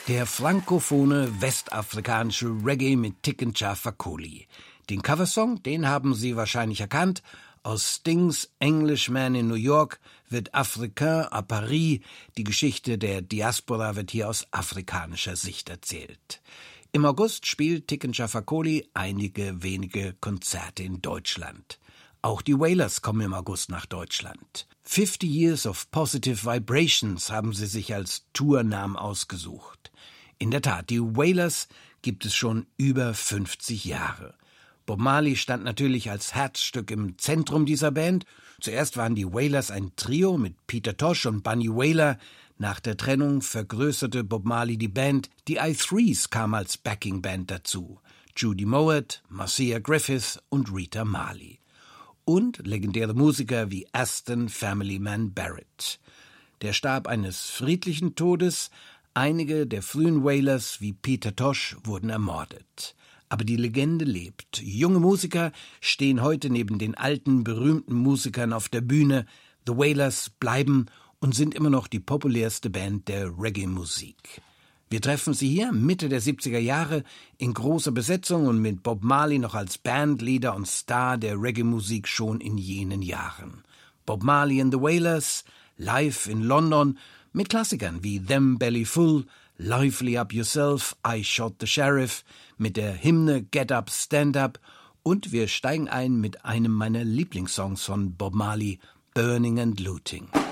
Der frankophone westafrikanische Reggae mit Tikencha Fakoly. Den Coversong, den haben Sie wahrscheinlich erkannt. Aus Stings Englishman in New York wird Africain à Paris. Die Geschichte der Diaspora wird hier aus afrikanischer Sicht erzählt. Im August spielt Tikencha Fakoly einige wenige Konzerte in Deutschland. Auch die Wailers kommen im August nach Deutschland. 50 Years of Positive Vibrations haben sie sich als Tournamen ausgesucht. In der Tat, die Wailers gibt es schon über 50 Jahre. Bob Marley stand natürlich als Herzstück im Zentrum dieser Band. Zuerst waren die Wailers ein Trio mit Peter Tosh und Bunny Wailer. Nach der Trennung vergrößerte Bob Marley die Band. Die I-Threes kamen als Backingband dazu. Judy Mowat, Marcia Griffith und Rita Marley. Und legendäre Musiker wie Aston Family Man Barrett. Der starb eines friedlichen Todes. Einige der frühen Wailers wie Peter Tosh wurden ermordet. Aber die Legende lebt. Junge Musiker stehen heute neben den alten, berühmten Musikern auf der Bühne. The Wailers bleiben und sind immer noch die populärste Band der Reggae-Musik. Wir treffen sie hier Mitte der 70er Jahre in großer Besetzung und mit Bob Marley noch als Bandleader und Star der Reggae-Musik schon in jenen Jahren. Bob Marley and the Wailers, live in London, mit Klassikern wie Them Belly Full, Lively Up Yourself, I Shot the Sheriff, mit der Hymne Get Up, Stand Up und wir steigen ein mit einem meiner Lieblingssongs von Bob Marley, Burning and Looting.